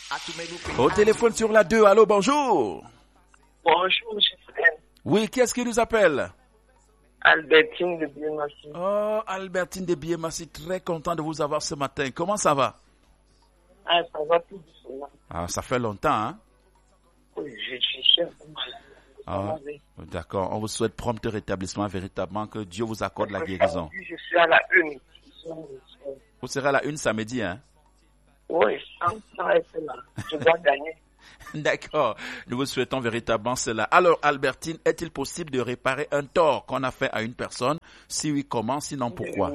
Au téléphone sur la 2, allô, bonjour. Bonjour, monsieur frère. Oui, qui est-ce qui nous appelle? Albertine de Biemassi. Oh, Albertine de Biemassi, très content de vous avoir ce matin. Comment ça va? Ah, ça va tout doucement. Ah, ça fait longtemps, hein? Oui, je suis un peu malade. Ah, d'accord. On vous souhaite prompt rétablissement, véritablement, que Dieu vous accorde la guérison. Je suis à la une. Vous serez à la une samedi, hein? Oui, sans être là. Je dois gagner. D'accord. Nous vous souhaitons véritablement cela. Alors, Albertine, est-il possible de réparer un tort qu'on a fait à une personne? Si oui, comment? Sinon, pourquoi?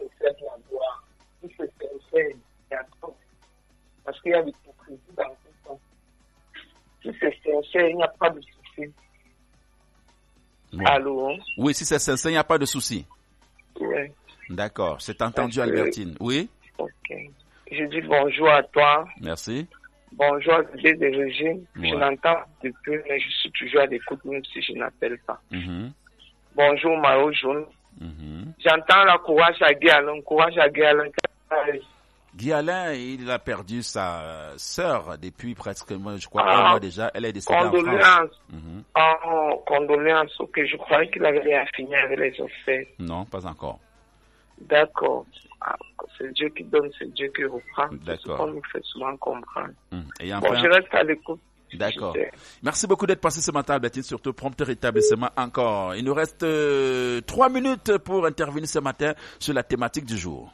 Parce qu'il y a des hypocrisie dans tout ça. Si c'est sincère, il n'y a pas de souci. Bon. Allô? Oui, si c'est sincère, il n'y a pas de souci. Oui. D'accord. C'est entendu, Albertine. Oui? Ok. Je dis bonjour à toi. Merci. Bonjour à Dieu des régimes. Ouais. Je n'entends plus, mais je suis toujours à l'écoute, même si je n'appelle pas. Bonjour, Maro Jaune. J'entends la courage à Guy Alain. Courage à Guy Alain. Guy Alain, il a perdu sa sœur depuis presque, je crois, un mois déjà. Elle est décédée en France. Condoléances. Ok, je croyais qu'il avait fini avec les affaires. Non, pas encore. D'accord. C'est Dieu qui donne, c'est Dieu qui reprend. D'accord. C'est ce qu'on nous fait souvent comprendre. Et enfin, bon, je reste à l'écoute. D'accord. Merci beaucoup d'être passé ce matin, Albertine, surtout prompt rétablissement encore. Il nous reste 3 minutes pour intervenir ce matin sur la thématique du jour.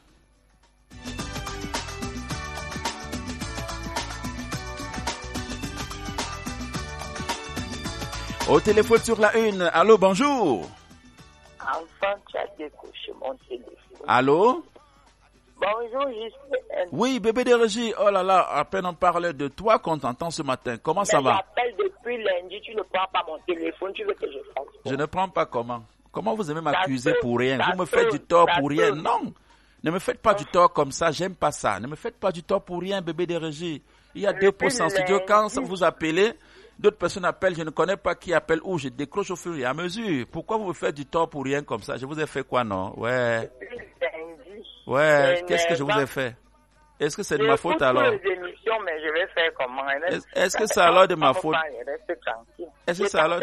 Au téléphone sur la 1, allô, bonjour. Enfant, tu as décroché mon téléphone. Allô? Bonjour, Justine. Oui, bébé de régie, oh là là, à peine on parlait de toi qu'on t'entend ce matin. Comment ça va? J'appelle depuis lundi, tu ne prends pas mon téléphone, tu veux que je fasse quoi? Je ne prends pas comment? Comment vous aimez m'accuser pour rien? Vous me faites du tort pour rien? Non! Ne me faites pas du tort comme ça, j'aime pas ça. Ne me faites pas du tort pour rien, bébé de régie. Il y a 2% en studio. Quand vous appelez, d'autres personnes appellent, je ne connais pas qui appelle où, je décroche au fur et à mesure. Pourquoi vous me faites du tort pour rien comme ça? Je vous ai fait quoi, non? Ouais. Ouais, qu'est-ce que je vous ai fait? Est-ce que c'est de ma faute alors? Les émissions, mais je vais faire comment? Est-ce que c'est alors de ma faute? Est-ce que c'est alors...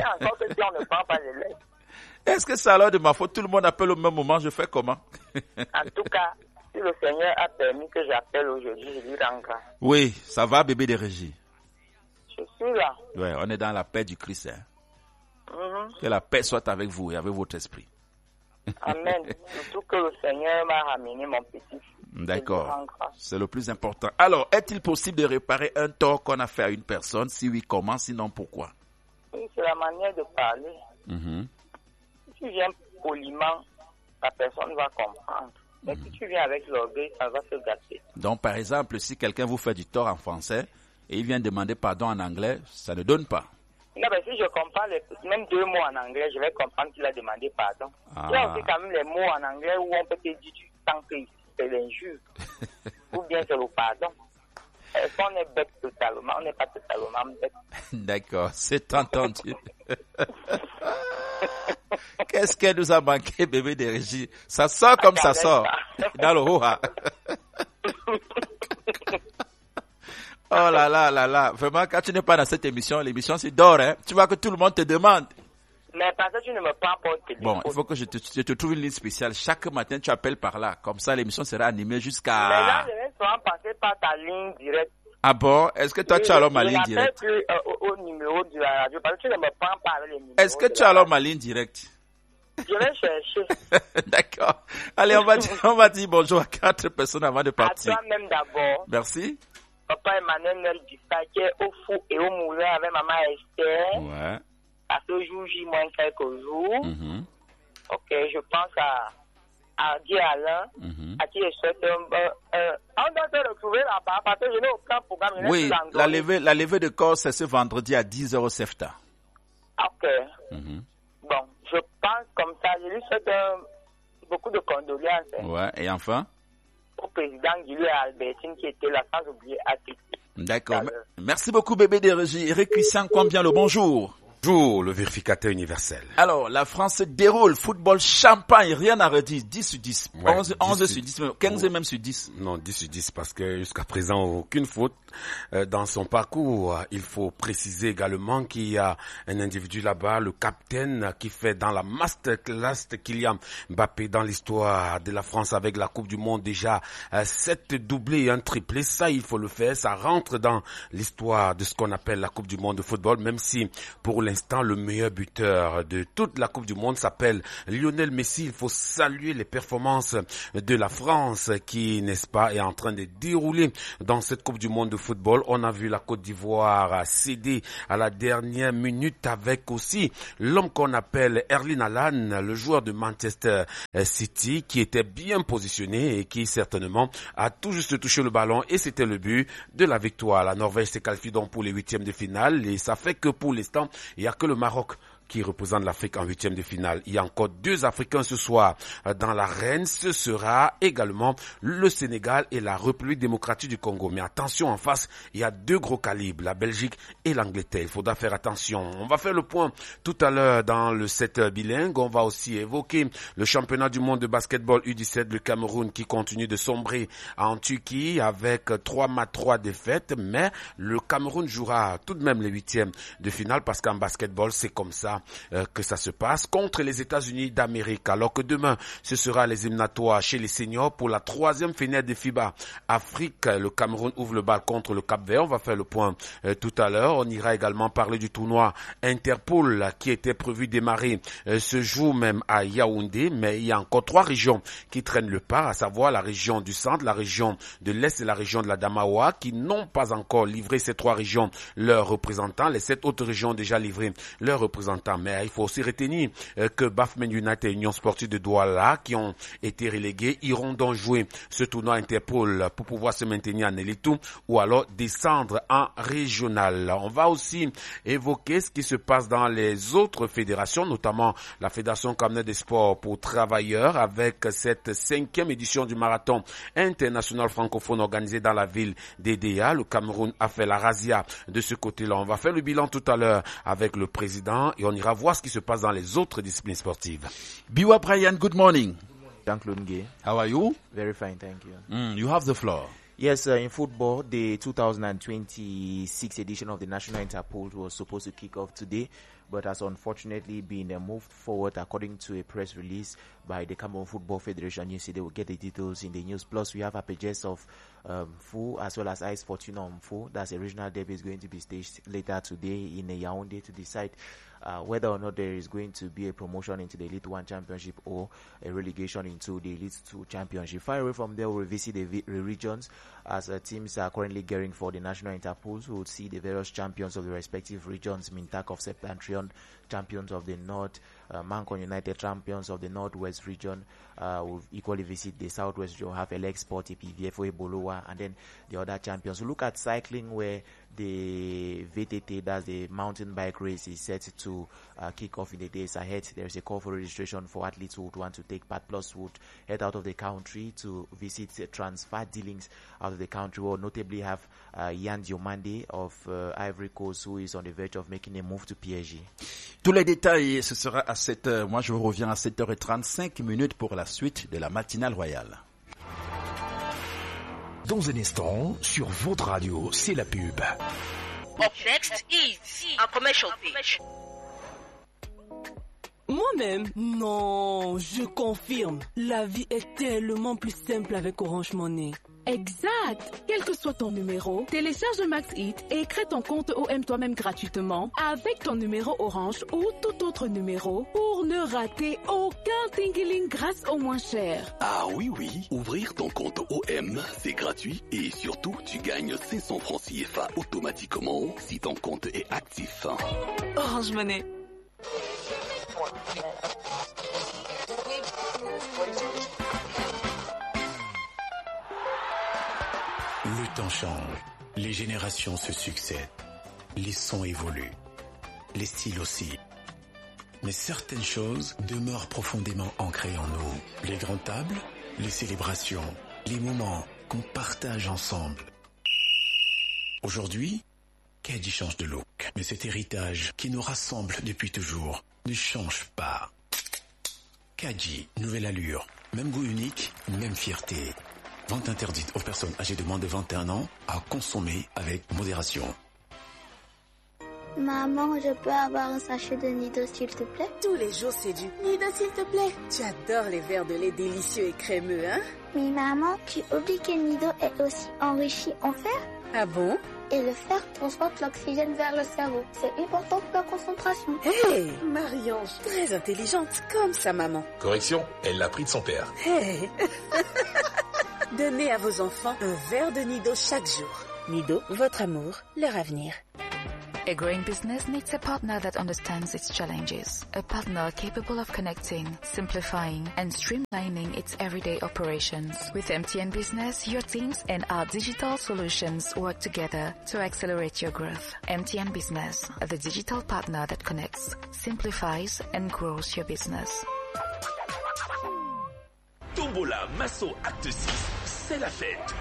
Est-ce que c'est alors de ma faute? Tout le monde appelle au même moment, je fais comment? En tout cas, si le Seigneur a permis que j'appelle aujourd'hui, je lui rends grâce. Oui, ça va, bébé de régie? Je suis là. Ouais, on est dans la paix du Christ. Hein? Que la paix soit avec vous et avec votre esprit. Amen. Surtout que le Seigneur m'a ramené mon petit. D'accord. C'est le plus important. Alors, est-il possible de réparer un tort qu'on a fait à une personne? Si oui, comment? Sinon, pourquoi? Oui, c'est la manière de parler. Si tu viens poliment, la personne va comprendre. Mais si tu viens avec l'orgueil, ça va se gâter. Donc, par exemple, si quelqu'un vous fait du tort en français et il vient demander pardon en anglais, ça ne donne pas. Non, mais si je comprends même 2 mots en anglais, je vais comprendre qu'il a demandé pardon. Il y a aussi quand même les mots en anglais où on peut te dire tu sens que c'est l'injure. Ou bien c'est le pardon. Est-ce qu'on est bête totalement? On n'est pas totalement bête. D'accord, c'est entendu. Qu'est-ce qu'elle nous a manqué, bébé de régie? Ça sort comme ça sort. Dans le haut. Oh là là là là. Vraiment, quand tu n'es pas dans cette émission, l'émission c'est d'or, hein. Tu vois que tout le monde te demande. Mais parce que tu ne me prends pas au téléphone. Bon, il faut que je te trouve une ligne spéciale. Chaque matin, tu appelles par là. Comme ça, l'émission sera animée jusqu'à... Mais là, je vais souvent passer par ta ligne directe. Ah bon? Est-ce que toi, tu as alors ma ligne directe? Je n'appelle plus au numéro de la radio parce que tu ne me prends pas avec les numéros. Est-ce que tu as alors ma ligne directe? Je vais chercher. D'accord. Allez, on va dire bonjour à 4 personnes avant de partir. À toi-même d'abord. Merci. Papa Emmanuel Dufaquet au fou et au moulin avec maman Esther. Ouais. À ce jour, j'y moins quelques jours. Ok, je pense à Guy Alain, à qui je souhaite on doit se retrouver là-bas parce que je n'ai aucun programme. Oui, la levée de corps, c'est ce vendredi à 10h au CEFTA. Ok. Bon, je pense comme ça. Je lui souhaite beaucoup de condoléances. Ouais, et enfin? Au président Guilou et Albertine qui était là, sans oublier Ati. D'accord. Merci beaucoup, bébé de régie. Eric Christian, combien le bonjour? Joue le vérificateur universel. Alors, la France se déroule, football champagne, rien à redire, 10 sur 10, Ouais, 11 sur 10, 15 même sur 10. Non, 10 sur 10 parce que jusqu'à présent, aucune faute dans son parcours. Il faut préciser également qu'il y a un individu là-bas, le capitaine, qui fait dans la masterclass Kylian Mbappé dans l'histoire de la France avec la Coupe du Monde déjà 7 doublés et un triplé. Ça, il faut le faire. Ça rentre dans l'histoire de ce qu'on appelle la Coupe du Monde de football, même si pour l'instant, le meilleur buteur de toute la Coupe du Monde s'appelle Lionel Messi. Il faut saluer les performances de la France qui, n'est-ce pas, est en train de dérouler dans cette Coupe du Monde de football. On a vu la Côte d'Ivoire céder à la dernière minute avec aussi l'homme qu'on appelle Erling Haaland, le joueur de Manchester City, qui était bien positionné et qui certainement a tout juste touché le ballon et c'était le but de la victoire. La Norvège s'est qualifiée donc pour les huitièmes de finale et ça fait que pour l'instant, il n'y a que le Maroc qui représente l'Afrique en huitième de finale. Il y a encore 2 Africains ce soir dans l'arène. Ce sera également le Sénégal et la République démocratique du Congo. Mais attention, en face, il y a 2 gros calibres, la Belgique et l'Angleterre. Il faudra faire attention. On va faire le point tout à l'heure dans le set bilingue. On va aussi évoquer le championnat du monde de basketball U17, le Cameroun qui continue de sombrer en Turquie avec 3 matchs, 3 défaites. Mais le Cameroun jouera tout de même les huitièmes de finale parce qu'en basketball, c'est comme ça que ça se passe contre les États-Unis d'Amérique. Alors que demain, ce sera les éliminatoires chez les seniors pour la 3e finale de FIBA Afrique. Le Cameroun ouvre le bal contre le Cap-Vert. On va faire le point tout à l'heure. On ira également parler du tournoi Interpol qui était prévu démarrer ce jour même à Yaoundé. Mais il y a encore 3 régions qui traînent le pas, à savoir la région du centre, la région de l'Est et la région de la Damawa qui n'ont pas encore livré ces 3 régions leurs représentants. Les 7 autres régions ont déjà livré leurs représentants. Mais il faut aussi retenir que Bafmen United et Union Sportive de Douala, qui ont été relégués, iront donc jouer ce tournoi Interpol pour pouvoir se maintenir en élite ou alors descendre en régional. On va aussi évoquer ce qui se passe dans les autres fédérations, notamment la Fédération camerounaise des sports pour travailleurs avec cette 5e édition du marathon international francophone organisé dans la ville d'Edea. Le Cameroun a fait la razzia de ce côté-là. On va faire le bilan tout à l'heure avec le président et on ira voir ce qui se passe dans les autres disciplines sportives. Biwa Brian, good morning. Jean-Claude Nguyen. How are you? Very fine, thank you. You have the floor. Yes, in football, the 2026 edition of the National Interpol was supposed to kick off today, but has unfortunately been moved forward according to a press release by the Cameroon Football Federation. You see, they will get the details in the news. Plus, we have appearances of Fou as well as Ice Fortuna on Fou. That's a regional derby is going to be staged later today in Yaoundé to decide whether or not there is going to be a promotion into the Elite 1 Championship or a relegation into the Elite 2 Championship. Far away from there, we'll revisit the regions as teams are currently gearing for the National Interpol. We'll see the various champions of the respective regions, Mintak of Septentrion, champions of the North, Mancon United champions of the Northwest region. We'll equally visit the Southwest region, have Elect Sport, PVFO, Bolowa, and then the other champions. We'll look at cycling where the VTT, that's the mountain bike race, is set to kick off in the days ahead. There is a call for registration for athletes who would want to take part, plus would head out of the country to visit transfer dealings out of the country. We'll notably have Yann Diomande of Ivory Coast, who is on the verge of making a move to PSG. Tous les détails, ce sera à 7h. Moi, je reviens à 7h35 minutes pour la suite de la matinale royale. Dans un instant, sur votre radio, c'est la pub. Up next is a commercial pitch. Moi-même, non, je confirme. La vie est tellement plus simple avec Orange Money. Exact. Quel que soit ton numéro, télécharge Max It et crée ton compte OM toi-même gratuitement avec ton numéro Orange ou tout autre numéro pour ne rater aucun tingling grâce au moins cher. Ah oui, ouvrir ton compte OM, c'est gratuit et surtout, tu gagnes 500 francs CFA automatiquement si ton compte est actif. Orange Money. Le temps change, les générations se succèdent, les sons évoluent, les styles aussi. Mais certaines choses demeurent profondément ancrées en nous. Les grandes tables, les célébrations, les moments qu'on partage ensemble. Aujourd'hui, Kedji change de look. Mais cet héritage qui nous rassemble depuis toujours ne change pas. Kadji, nouvelle allure, même goût unique, même fierté. Vente interdite aux personnes âgées de moins de 21 ans à consommer avec modération. Maman, je peux avoir un sachet de Nido, s'il te plaît? Tous les jours, c'est du Nido, s'il te plaît. Tu adores les verres de lait délicieux et crémeux, hein? Mais maman, tu oublies que Nido est aussi enrichi en fer? Ah bon? Et le fer transporte l'oxygène vers le cerveau. C'est important pour la concentration. Hé, Marie-Ange, très intelligente, comme sa maman. Correction, elle l'a pris de son père. Hé. Donnez à vos enfants un verre de Nido chaque jour. Nido, votre amour, leur avenir. A growing business needs a partner that understands its challenges, a partner capable of connecting, simplifying, and streamlining its everyday operations. With MTN Business, your teams and our digital solutions work together to accelerate your growth. MTN Business, the digital partner that connects, simplifies, and grows your business. Tombola Masso Acte 6, c'est la fête.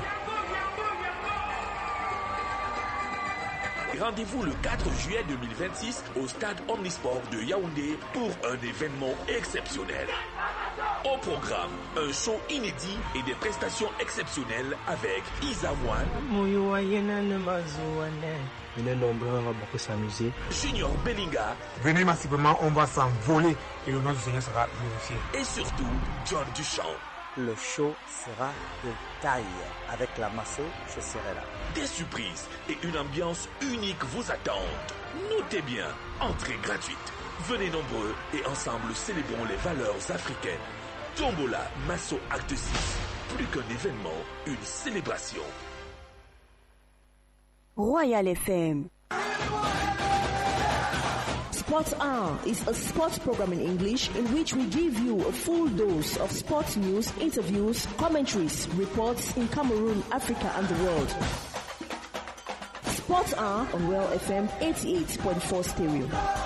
Rendez-vous le 4 juillet 2026 au stade Omnisport de Yaoundé pour un événement exceptionnel. Au programme, un show inédit et des prestations exceptionnelles avec Isa One, Il est nombreux, on va beaucoup s'amuser. Junior Bellinga. Venez massivement, on va s'envoler et le nom du Seigneur sera glorifié. Et surtout, John Duchamp. Le show sera de taille. Avec la Masso, je serai là. Des surprises et une ambiance unique vous attendent. Notez bien, entrée gratuite. Venez nombreux et ensemble célébrons les valeurs africaines. Tombola Masso Acte 6. Plus qu'un événement, une célébration. Royal FM. Sports Hour is a sports program in English in which we give you a full dose of sports news, interviews, commentaries, reports in Cameroon, Africa and the world. Sports Hour on Royal FM 88.4 stereo.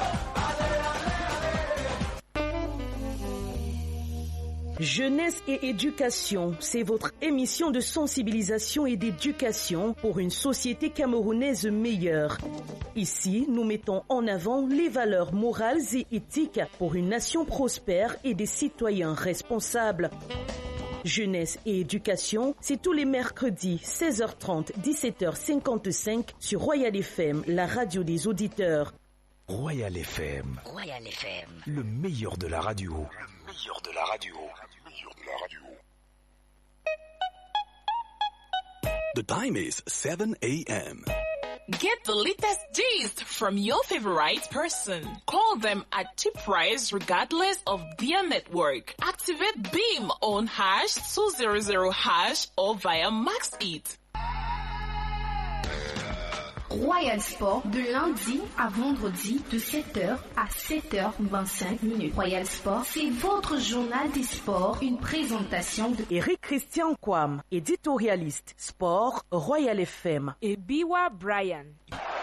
Jeunesse et éducation, c'est votre émission de sensibilisation et d'éducation pour une société camerounaise meilleure. Ici, nous mettons en avant les valeurs morales et éthiques pour une nation prospère et des citoyens responsables. Jeunesse et éducation, c'est tous les mercredis 16h30, 17h55 sur Royal FM, la radio des auditeurs. Royal FM. Royal FM. Le meilleur de la radio. Le meilleur de la radio. The time is 7 a.m. Get the latest gist from your favorite person. Call them at cheap price regardless of their network. Activate Beam on #200# or via MaxEat. Royal Sport de lundi à vendredi de 7h à 7h25. Royal Sport, c'est votre journal des sports, une présentation de Eric Christian Kwam, éditorialiste sport Royal FM et Biwa Brian.